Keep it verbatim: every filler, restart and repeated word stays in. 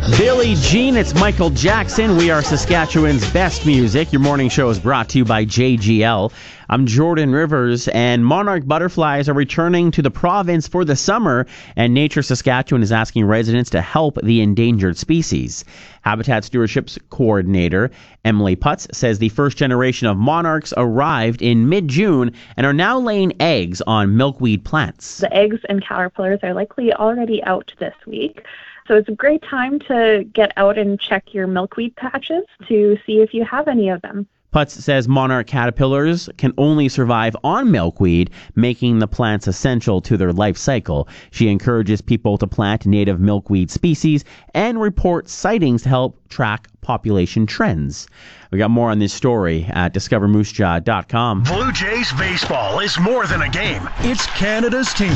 Billie Jean, it's Michael Jackson. We are Saskatchewan's best music. Your morning show is brought to you by J G L. I'm Jordan Rivers, and monarch butterflies are returning to the province for the summer, and Nature Saskatchewan is asking residents to help the endangered species. Habitat Stewardship's coordinator, Emily Putz, says the first generation of monarchs arrived in mid-June and are now laying eggs on milkweed plants. The eggs and caterpillars are likely already out this week. So it's a great time to get out and check your milkweed patches to see if you have any of them. Putz says monarch caterpillars can only survive on milkweed, making the plants essential to their life cycle. She encourages people to plant native milkweed species and report sightings to help track population trends. We got more on this story at discover moose jaw dot com. Blue Jays baseball is more than a game. It's Canada's team.